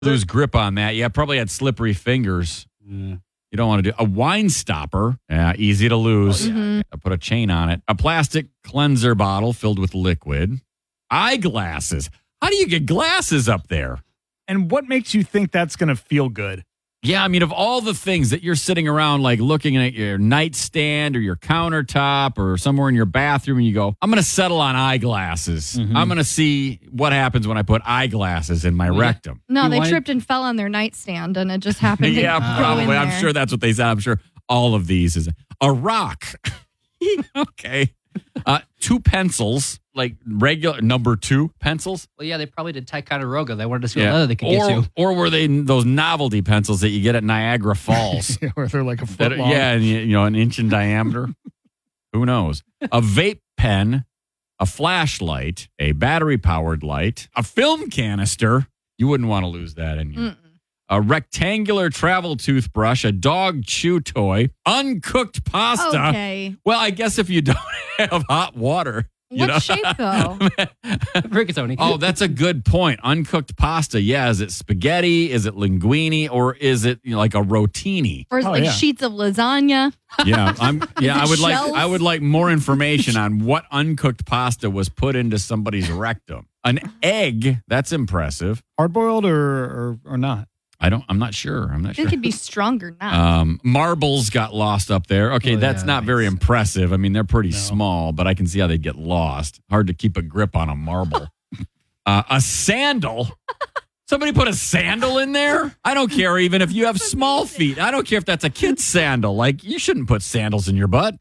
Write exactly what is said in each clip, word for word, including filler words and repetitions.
lose grip on that. Yeah, probably had slippery fingers. Mm. You don't want to do a wine stopper. Yeah, easy to lose. Oh, yeah. Mm-hmm. I put a chain on it. A plastic cleanser bottle filled with liquid. Eyeglasses. How do you get glasses up there? And what makes you think that's going to feel good? Yeah, I mean, of all the things that you're sitting around, like looking at your nightstand or your countertop or somewhere in your bathroom, and you go, I'm going to settle on eyeglasses. Mm-hmm. I'm going to see what happens when I put eyeglasses in my Yeah. rectum. No, You they wanted- tripped and fell on their nightstand, and it just happened to Yeah, go in probably. I'm there. sure that's what they said. I'm sure all of these is a rock. Okay. Uh, two pencils, like regular number two pencils. Well, yeah, they probably did Ticonderoga. They wanted to see Yeah. what leather they could or, get to. or were they those novelty pencils that you get at Niagara Falls? Or they're like a foot That- long. yeah, and, you know, an inch in diameter. Who knows? A vape pen, a flashlight, a battery-powered light, a film canister. You wouldn't want to lose that in your... Mm-mm. A rectangular travel toothbrush, a dog chew toy, uncooked pasta. Okay. Well, I guess if you don't have hot water. You What know? shape, though? Rigatoni. Oh, that's a good point. Uncooked pasta. Yeah, is it spaghetti? Is it linguine? Or is it, you know, like a rotini? Or is it Oh, like yeah. sheets of lasagna? Yeah, I'm. Yeah, it I would like. shells? I would like more information on what uncooked pasta was put into somebody's rectum. An egg. That's impressive. Hard boiled or, or or not? I don't. I'm not sure. I'm not It sure. could be stronger now. Um, marbles got lost up there. Okay, Oh, that's yeah, not that very makes impressive. I mean, they're pretty No. small, but I can see how they'd get lost. Hard to keep a grip on a marble. uh, a sandal. Somebody put a sandal in there? I don't care even if you have small feet. I don't care if that's a kid's sandal. Like, you shouldn't put sandals in your butt.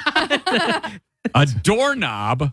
A doorknob.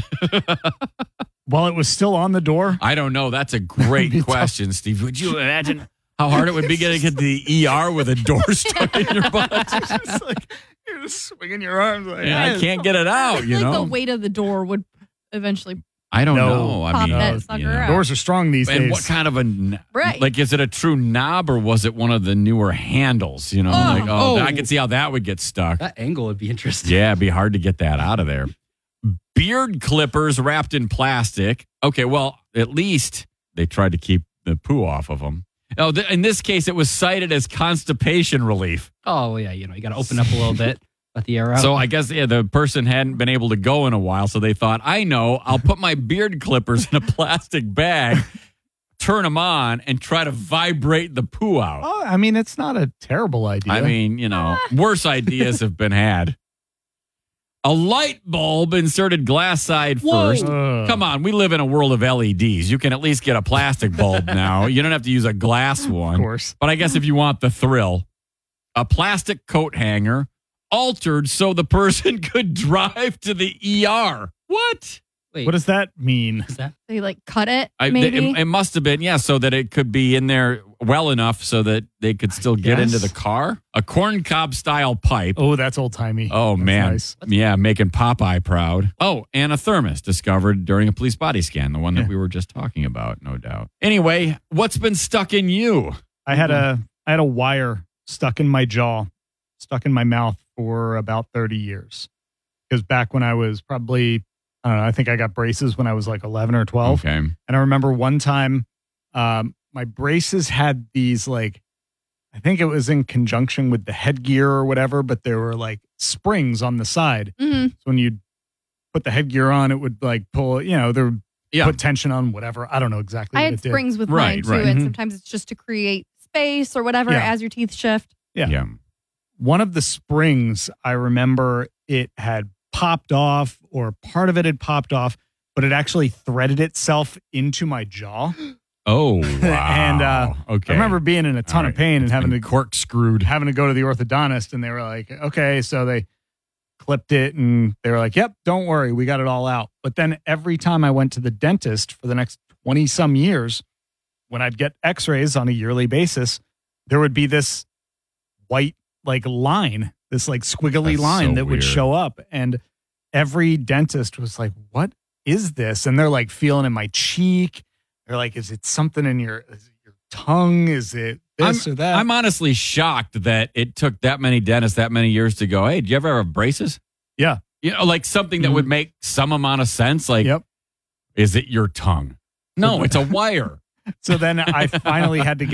While it was still on the door? I don't know. That's a great Be tough. question, Steve. Would you imagine how hard it would be getting to the E R with a door stuck in your butt? It's like you're just swinging your arms like Yeah, I can't get it I out, feel you like know? the weight of the door would eventually. I don't No. know. I Pop mean, that you sucker know. out. Doors are strong these And days. what kind of a kn- Right. like? Is it a true knob or was it one of the newer handles? You know, like oh, oh. I can see how that would get stuck. That angle would be interesting. Yeah, it'd be hard to get that out of there. Beard clippers wrapped in plastic. Okay, well, at least they tried to keep the poo off of them. Oh, th- in this case, it was cited as constipation relief. Oh, yeah, you know, you got to open up a little bit, let the air out. So I guess yeah, the person hadn't been able to go in a while, so they thought, I know, I'll put my beard clippers in a plastic bag, turn them on, and try to vibrate the poo out. Oh, I mean, it's not a terrible idea. I mean, you know, worse ideas have been had. A light bulb inserted glass side first. Ugh. Come on, we live in a world of L E Ds. You can at least get a plastic bulb now. You don't have to use a glass one. Of course. But I guess if you want the thrill, a plastic coat hanger altered so the person could drive to the E R. What? Wait, What does that mean? is that? They like cut it, I, maybe. it, it must have been, yeah, so that it could be in there well enough so that they could still get guess. into the car. A corn cob style pipe. Oh, that's old timey. Oh, man. Nice. Yeah, making Popeye proud. Oh, and a thermos discovered during a police body scan, the one that Yeah. we were just talking about, no doubt. Anyway, what's been stuck in you? I had a I had a wire stuck in my jaw, stuck in my mouth for about thirty years. Because back when I was probably, I don't know, I think I got braces when I was like eleven or twelve. Okay. And I remember one time um, my braces had these like, I think it was in conjunction with the headgear or whatever, but there were like springs on the side. Mhm. So when you put the headgear on, it would like pull, you know, there would Yeah. put tension on whatever. I don't know exactly I what had it did. springs with Right, mine too, right. and Mhm. sometimes it's just to create space or whatever Yeah. as your teeth shift. Yeah. Yeah. One of the springs, I remember it had popped off or part of it had popped off, but it actually threaded itself into my jaw. Oh, wow. And, uh, okay. I remember being in a ton All of right. pain and having to corkscrewed. having to go to the orthodontist, and they were like, okay, so they clipped it and they were like, yep, don't worry, we got it all out. But then every time I went to the dentist for the next twenty some years, when I'd get x-rays on a yearly basis, there would be this white like line, this like squiggly That's line so that would weird. show up. And every dentist was like, what is this? And they're like feeling in my cheek. They're like, is it something in your, is it your tongue? Is it this or that? I'm honestly shocked that it took that many dentists that many years to go, hey, did you ever have braces? Yeah. You know, like something that Mhm. would make some amount of sense. Like, Yep. is it your tongue? No, it's a wire. So then I finally had to